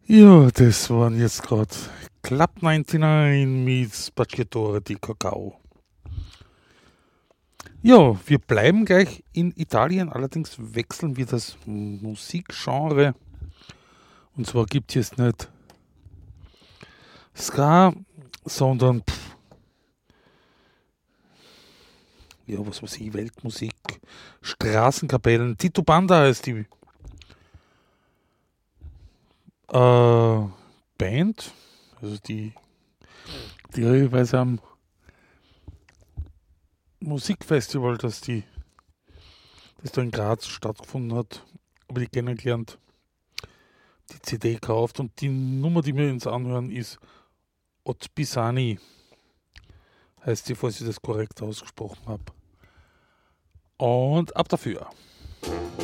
Ja, das waren jetzt gerade Club 99 mit Spacciatore di Cacao. Ja, wir bleiben gleich in Italien, allerdings wechseln wir das Musikgenre. Und zwar gibt es jetzt nicht Ska, sondern was weiß ich, Weltmusik, Straßenkapellen. Tito Banda heißt die Band, also die jeweils am Musikfestival, das da in Graz stattgefunden hat, habe ich kennengelernt, die CD gekauft und die Nummer, die wir uns anhören, ist Ot Pisani, heißt sie, falls ich das korrekt ausgesprochen habe. Und ab dafür.